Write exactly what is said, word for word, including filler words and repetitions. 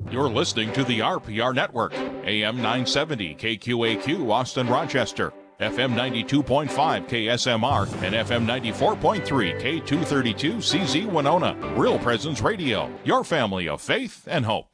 You're listening to the R P R Network, A M nine seventy K Q A Q Austin Rochester, F M ninety-two point five K S M R, and F M ninety-four point three K two thirty-two C Z Winona. Real Presence Radio, your family of faith and hope.